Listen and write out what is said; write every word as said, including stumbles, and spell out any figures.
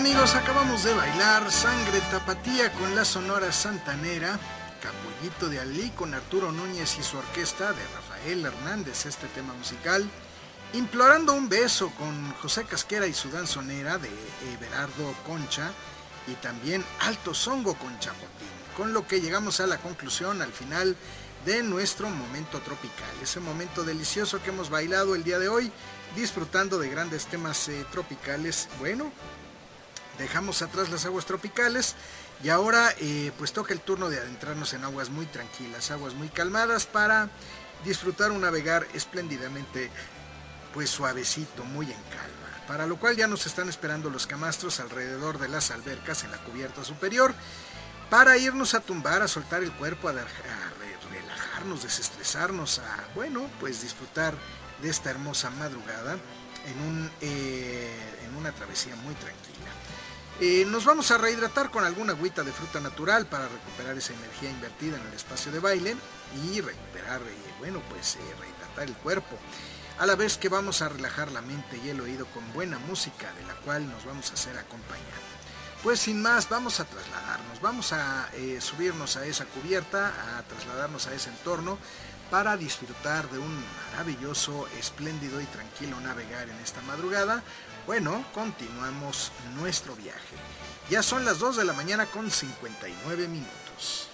amigos, acabamos de bailar Sangre Tapatía con la Sonora Santanera, Capullito de Alí con Arturo Núñez y su orquesta, de Rafael Hernández, este tema musical, Implorando un beso con José Casquera y su danzonera, de Everardo Concha, y también Alto Songo con Chapotín, con lo que llegamos a la conclusión, al final de nuestro momento tropical, ese momento delicioso que hemos bailado el día de hoy, disfrutando de grandes temas eh, tropicales. Bueno, dejamos atrás las aguas tropicales y ahora eh, pues toca el turno de adentrarnos en aguas muy tranquilas, aguas muy calmadas, para disfrutar un navegar espléndidamente pues suavecito, muy en calma, para lo cual ya nos están esperando los camastros alrededor de las albercas en la cubierta superior, para irnos a tumbar, a soltar el cuerpo, a, a relajarnos, desestresarnos, a, bueno, pues disfrutar de esta hermosa madrugada en, un, eh, en una travesía muy tranquila. Eh, nos vamos a rehidratar con alguna agüita de fruta natural para recuperar esa energía invertida en el espacio de baile y recuperar, eh, bueno, pues eh, rehidratar el cuerpo, a la vez que vamos a relajar la mente y el oído con buena música, de la cual nos vamos a hacer acompañar. Pues sin más, vamos a trasladarnos, vamos a eh, subirnos a esa cubierta, a trasladarnos a ese entorno, para disfrutar de un maravilloso, espléndido y tranquilo navegar en esta madrugada. Bueno, continuamos nuestro viaje. Ya son las dos de la mañana con cincuenta y nueve minutos.